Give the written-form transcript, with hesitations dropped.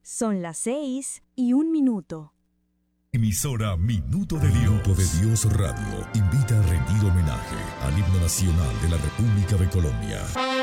Son las 6:01. Emisora Minuto de Dios. Minuto de Dios Radio invita a rendir homenaje al himno nacional de la República de Colombia.